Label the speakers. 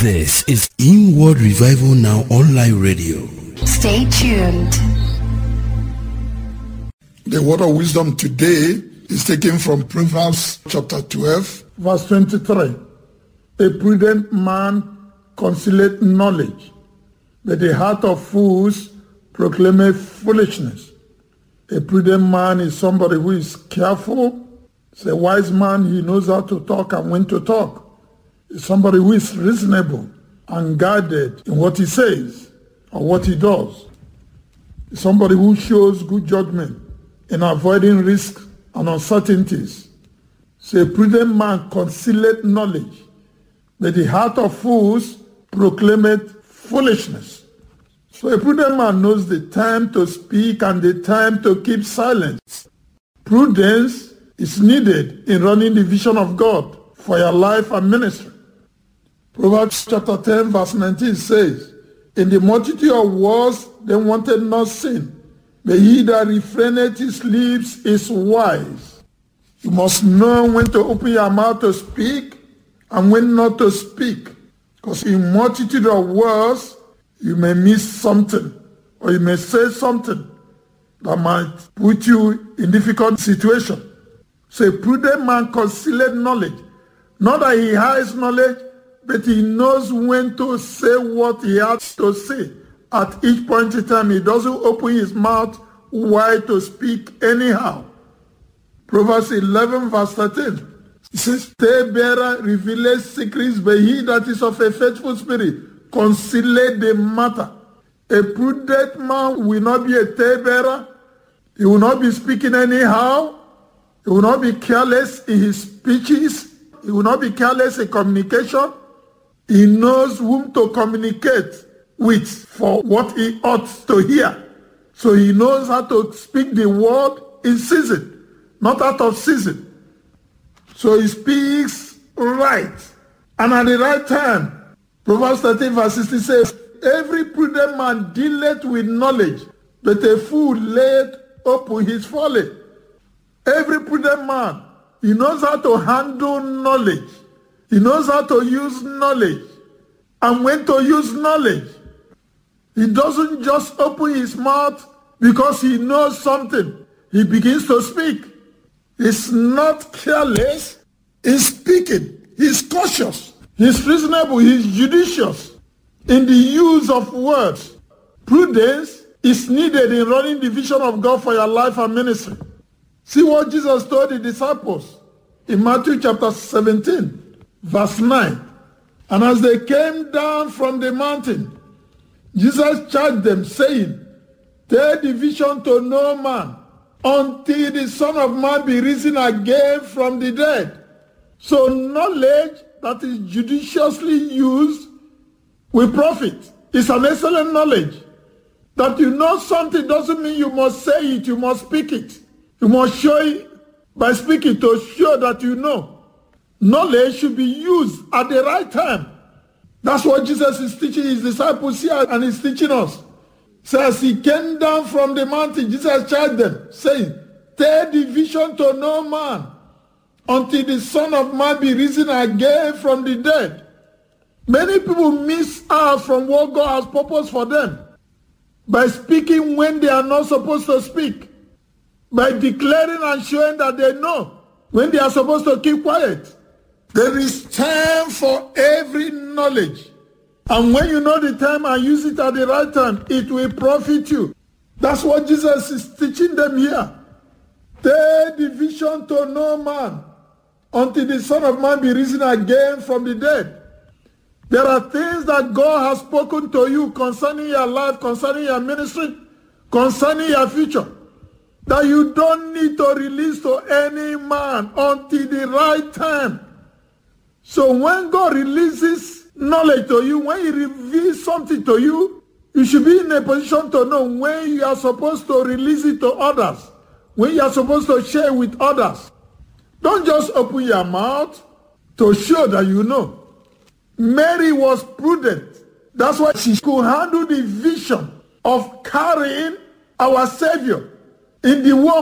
Speaker 1: This is Inward Revival Now Online Radio.
Speaker 2: Stay tuned.
Speaker 3: The word of wisdom today is taken from Proverbs chapter 12, verse 23. A prudent man concealeth knowledge, but the heart of fools proclaimeth foolishness. A prudent man is somebody who is careful. It's a wise man. He knows how to talk and when to talk. It's somebody who is reasonable and guarded in what he says or what he does. It's somebody who shows good judgment in avoiding risks and uncertainties. So a prudent man concealeth knowledge, but the heart of fools proclaimeth foolishness. So a prudent man knows the time to speak and the time to keep silence. Prudence is needed in running the vision of God for your life and ministry. Proverbs chapter 10 verse 19 says, in the multitude of words they wanted not sin, but he that refraineth his lips is wise. You must know when to open your mouth to speak and when not to speak. Because in multitude of words, you may miss something or you may say something that might put you in difficult situation. So a prudent man concealeth knowledge. Not that he hides knowledge, but he knows when to say what he has to say. At each point in time, he doesn't open his mouth wide to speak anyhow. Proverbs 11 verse 13. It says, talebearer revealeth secrets, but he that is of a faithful spirit concealeth the matter. A prudent man will not be a talebearer. He will not be speaking anyhow. He will not be careless in his speeches. He will not be careless in communication. He knows whom to communicate with for what he ought to hear. So he knows how to speak the word in season, not out of season. So he speaks right and at the right time. Proverbs 13 verse 60 says, every prudent man dealeth with knowledge, but a fool layeth open his folly. Every prudent man, he knows how to handle knowledge. He knows how to use knowledge and when to use knowledge. He doesn't just open his mouth because he knows something. He begins to speak. He's not careless in speaking. He's cautious. He's reasonable. He's judicious in the use of words. Prudence is needed in running the vision of God for your life and ministry. See what Jesus told the disciples in Matthew chapter 17, verse 9. And as they came down from the mountain, Jesus charged them, saying, tell the vision to no man until the Son of Man be risen again from the dead. So knowledge that is judiciously used will profit. It's an excellent knowledge. That you know something doesn't mean you must say it, you must speak it. You must show it by speaking to show that you know. Knowledge should be used at the right time. That's what Jesus is teaching his disciples here and he's teaching us. So as he came down from the mountain, Jesus charged them, saying, tell the vision to no man until the Son of Man be risen again from the dead. Many people miss out from what God has purposed for them by speaking when they are not supposed to speak, by declaring and showing that they know when they are supposed to keep quiet. There is time for every knowledge. And when you know the time and use it at the right time, it will profit you. That's what Jesus is teaching them here. Tell the vision to no man until the Son of Man be risen again from the dead. There are things that God has spoken to you concerning your life, concerning your ministry, concerning your future, that you don't need to release to any man until the right time. So when God releases knowledge to you, when he reveals something to you, you should be in a position to know when you are supposed to release it to others, when you are supposed to share with others. Don't just open your mouth to show that you know. Mary was prudent. That's why she could handle the vision of carrying our Savior in the womb